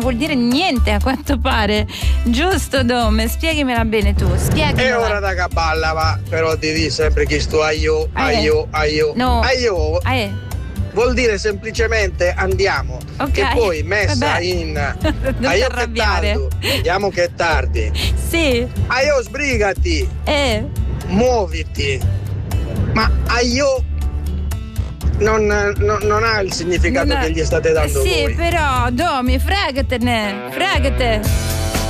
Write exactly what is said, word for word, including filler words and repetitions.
vuol dire niente a quanto pare. Giusto, Dome? Spieghamela bene tu. Spieghamela. È ora da caballa, va, però ti dici sempre che sto aio, aio, aio, no. aio. Aie. Vuol dire semplicemente andiamo. Ok. E poi messa Vabbè. in Non aio ti che arrabbiare. tardi. Vediamo che è tardi. Sì. Aio sbrigati. Eh. Muoviti. Ma aio non, non, non ha il significato Non ha- che gli state dando Sì, voi. però, Domi, fregatene, fregate.